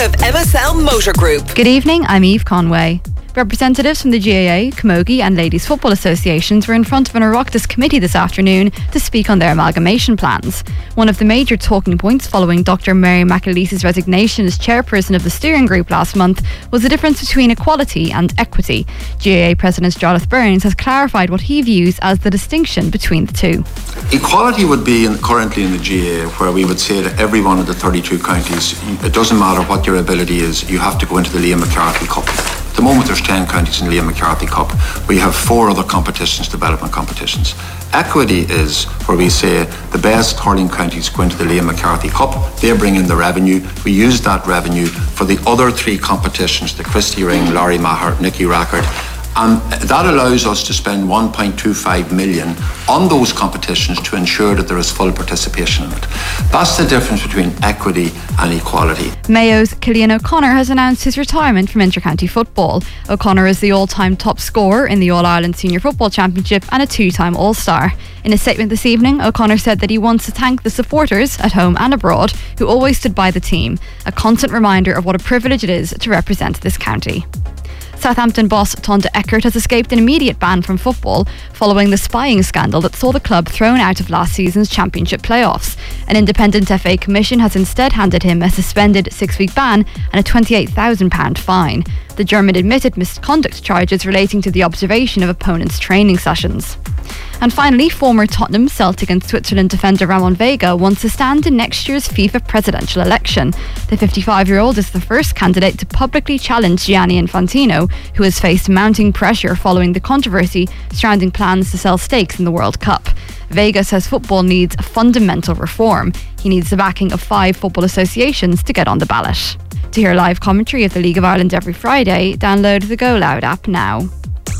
of MSL Motor Group. Good evening, I'm Eve Conway. Representatives from the GAA, Camogie and Ladies Football Associations were in front of an Oireachtas committee this afternoon to speak on their amalgamation plans. One of the major talking points following Dr. Mary McAleese's resignation as chairperson of the steering group last month was the difference between equality and equity. GAA President Jarlath Burns has clarified what he views as the distinction between the two. Equality would be currently in the GAA, where we would say that every one of the 32 counties, it doesn't matter what your ability is, you have to go into the Liam McCarthy Cup. At the moment there's 10 counties in the Liam McCarthy Cup. We have 4 other competitions, development competitions. Equity is where we say the best hurling counties go into the Liam McCarthy Cup. They bring in the revenue. We use that revenue for the other 3 competitions, the Christy Ring, Laurie Maher, Nicky Rackard. And that allows us to spend 1.25 million on those competitions to ensure that there is full participation in it. That's the difference between equity and equality. Mayo's Cillian O'Connor has announced his retirement from intercounty football. O'Connor is the all-time top scorer in the All-Ireland Senior Football Championship and a 2-time All-Star. In a statement this evening, O'Connor said that he wants to thank the supporters at home and abroad who always stood by the team, a constant reminder of what a privilege it is to represent this county. Southampton boss Tonda Eckert has escaped an immediate ban from football following the spying scandal that saw the club thrown out of last season's championship playoffs. An independent FA commission has instead handed him a suspended 6-week ban and a £28,000 fine. The German admitted misconduct charges relating to the observation of opponents' training sessions. And finally, former Tottenham, Celtic and Switzerland defender Ramon Vega wants to stand in next year's FIFA presidential election. The 55-year-old is the first candidate to publicly challenge Gianni Infantino, who has faced mounting pressure following the controversy surrounding plans to sell stakes in the World Cup. Vega says football needs a fundamental reform. He needs the backing of 5 football associations to get on the ballot. To hear live commentary of the League of Ireland every Friday, download the Go Loud app now.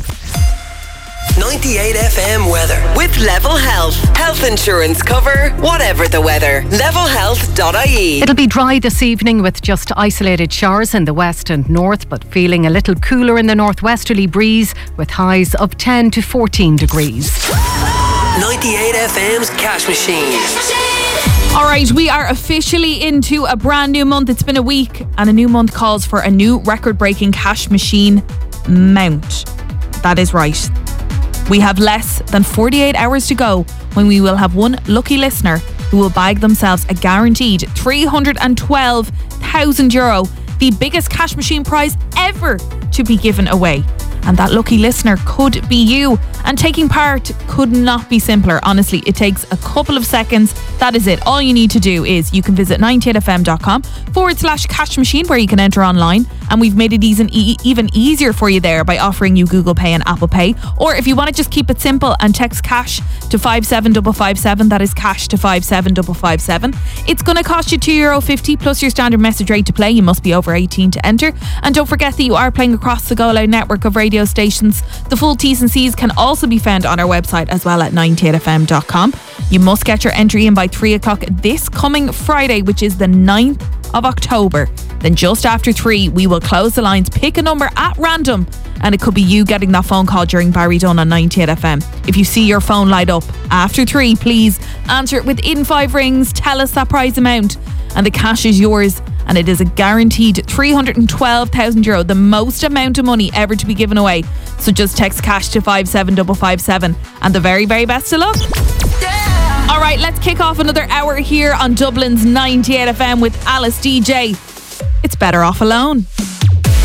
98 FM weather with Level Health. Health insurance cover, whatever the weather. Levelhealth.ie. It'll be dry this evening with just isolated showers in the west and north, but feeling a little cooler in the northwesterly breeze with highs of 10 to 14 degrees. 98 FM's Cash Machine. Alright, we are officially into a brand new month. It's been a week and a new month calls for a new record-breaking Cash Machine mount. That is right. We have less than 48 hours to go when we will have one lucky listener who will bag themselves a guaranteed €312,000, the biggest Cash Machine prize ever to be given away. And that lucky listener could be you. And taking part could not be simpler. Honestly, it takes a couple of seconds. That is it. All you need to do is you can visit 98fm.com/cash machine where you can enter online. And we've made it even easier for you there by offering you Google Pay and Apple Pay. Or if you want to just keep it simple and text cash to 57557, that is cash to 57557. It's going to cost you €2.50 plus your standard message rate to play. You must be over 18 to enter. And don't forget that you are playing across the Go Loud network of radio stations. The full T's and C's can also be found on our website as well at 98fm.com. You must get your entry in by 3 o'clock this coming Friday, which is the 9th of October. Then just after 3, we will close the lines, pick a number at random, and it could be you getting that phone call during Barry Dunn on 98FM. If you see your phone light up after 3, please answer it within 5 rings, tell us that prize amount, and the cash is yours. And it is a guaranteed €312,000, the most amount of money ever to be given away. So just text cash to 57557 and the very, very best of luck. Yeah. All right, let's kick off another hour here on Dublin's 98 FM with Alice DJ. It's Better Off Alone.